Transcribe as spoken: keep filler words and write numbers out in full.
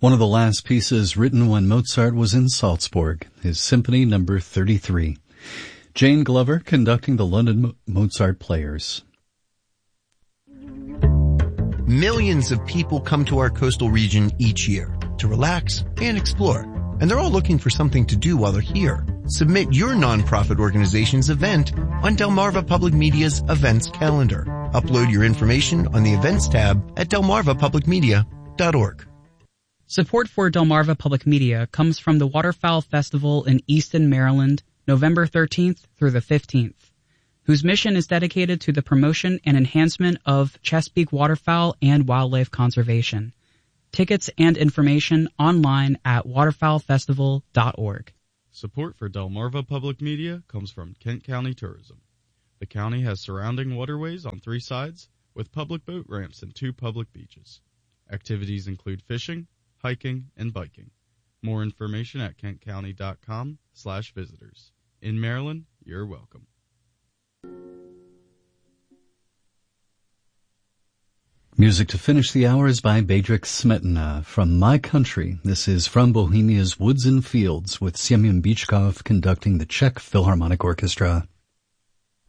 one of the last pieces written when Mozart was in Salzburg, his Symphony Number thirty-three. Jane Glover conducting the London Mo- Mozart Players. Millions of people come to our coastal region each year to relax and explore, and they're all looking for something to do while they're here. Submit your nonprofit organization's event on Delmarva Public Media's events calendar. Upload your information on the events tab at delmarva public media dot org. Support for Delmarva Public Media comes from the Waterfowl Festival in Easton, Maryland, November thirteenth through the fifteenth, whose mission is dedicated to the promotion and enhancement of Chesapeake waterfowl and wildlife conservation. Tickets and information online at waterfowl festival dot org. Support for Delmarva Public Media comes from Kent County Tourism. The county has surrounding waterways on three sides with public boat ramps and two public beaches. Activities include fishing, hiking, and biking. More information at kentcounty.com slash visitors. In Maryland, you're welcome. Music to finish the hour is by Bedřich Smetana from My Country. This is From Bohemia's Woods and Fields with Semyon Bychkov conducting the Czech Philharmonic Orchestra.